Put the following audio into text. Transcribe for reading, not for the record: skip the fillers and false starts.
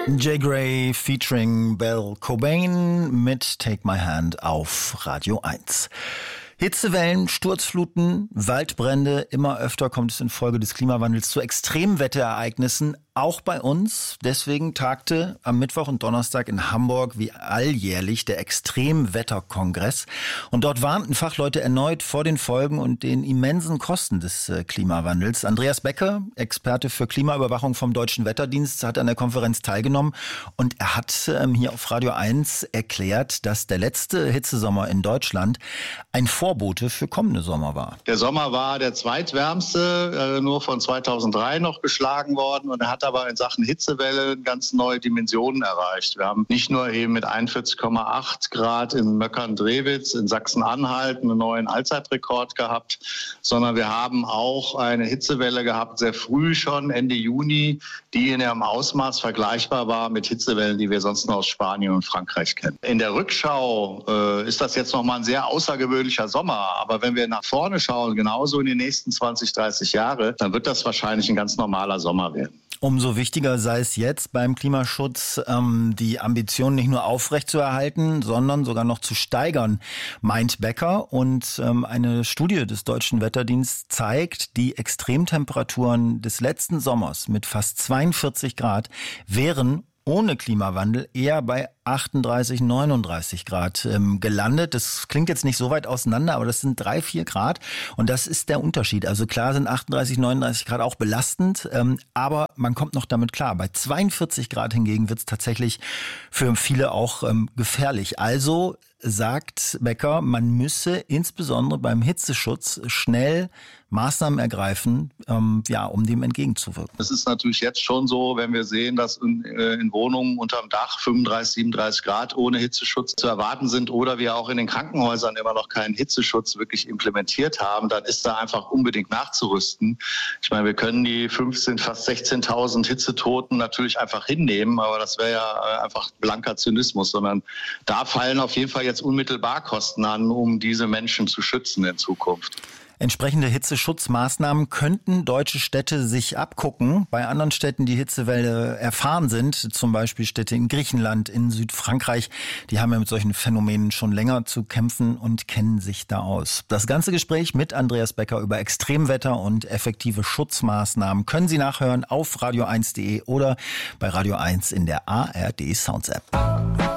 Jay Gray featuring Belle Cobain mit Take My Hand auf Radio 1. Hitzewellen, Sturzfluten, Waldbrände, immer öfter kommt es infolge des Klimawandels zu Extremwetterereignissen, auch bei uns. Deswegen tagte am Mittwoch und Donnerstag in Hamburg wie alljährlich der Extremwetterkongress. Und dort warnten Fachleute erneut vor den Folgen und den immensen Kosten des Klimawandels. Andreas Becker, Experte für Klimaüberwachung vom Deutschen Wetterdienst, hat an der Konferenz teilgenommen. Und er hat hier auf Radio 1 erklärt, dass der letzte Hitzesommer in Deutschland ein Vorbote für kommende Sommer war. Der Sommer war der zweitwärmste, nur von 2003 noch geschlagen worden. Und er hat aber in Sachen Hitzewelle ganz neue Dimensionen erreicht. Wir haben nicht nur eben mit 41,8 Grad in Möckern-Drewitz in Sachsen-Anhalt einen neuen Allzeitrekord gehabt, sondern wir haben auch eine Hitzewelle gehabt, sehr früh schon, Ende Juni, die in ihrem Ausmaß vergleichbar war mit Hitzewellen, die wir sonst nur aus Spanien und Frankreich kennen. In der Rückschau ist das jetzt nochmal ein sehr außergewöhnlicher Sommer. Aber wenn wir nach vorne schauen, genauso in den nächsten 20, 30 Jahre, dann wird das wahrscheinlich ein ganz normaler Sommer werden. Umso wichtiger sei es jetzt beim Klimaschutz, die Ambition nicht nur aufrechtzuerhalten, sondern sogar noch zu steigern, meint Becker. Und eine Studie des Deutschen Wetterdienstes zeigt, die Extremtemperaturen des letzten Sommers mit fast 42 Grad wären ohne Klimawandel eher bei 38, 39 Grad gelandet. Das klingt jetzt nicht so weit auseinander, aber das sind 3, 4 Grad. Und das ist der Unterschied. Also klar sind 38, 39 Grad auch belastend, aber man kommt noch damit klar. Bei 42 Grad hingegen wird es tatsächlich für viele auch gefährlich. Also sagt Becker, man müsse insbesondere beim Hitzeschutz schnell Maßnahmen ergreifen, um dem entgegenzuwirken. Es ist natürlich jetzt schon so, wenn wir sehen, dass in Wohnungen unterm Dach 35, 37 Grad ohne Hitzeschutz zu erwarten sind oder wir auch in den Krankenhäusern immer noch keinen Hitzeschutz wirklich implementiert haben, dann ist da einfach unbedingt nachzurüsten. Ich meine, wir können die 15, fast 16.000 Hitzetoten natürlich einfach hinnehmen, aber das wäre ja einfach blanker Zynismus, sondern da fallen auf jeden Fall jetzt unmittelbar Kosten an, um diese Menschen zu schützen in Zukunft. Entsprechende Hitzeschutzmaßnahmen könnten deutsche Städte sich abgucken. Bei anderen Städten, die Hitzewelle erfahren sind, zum Beispiel Städte in Griechenland, in Südfrankreich, die haben ja mit solchen Phänomenen schon länger zu kämpfen und kennen sich da aus. Das ganze Gespräch mit Andreas Becker über Extremwetter und effektive Schutzmaßnahmen können Sie nachhören auf radio1.de oder bei Radio 1 in der ARD Sounds App.